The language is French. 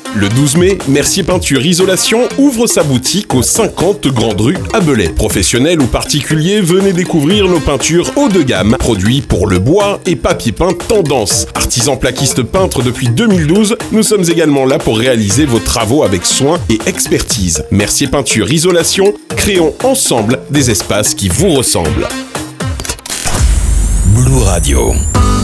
Le 12 mai, Mercier Peinture Isolation ouvre sa boutique aux 50 Grande Rue à Belay. Professionnels ou particuliers, venez découvrir nos peintures haut de gamme, produits pour le bois et papier peint tendance. Artisans plaquistes peintres depuis 2012, nous sommes également là pour réaliser vos travaux avec soin et expertise. Mercier Peinture Isolation, créons ensemble des espaces qui vous ressemblent. Blue Radio.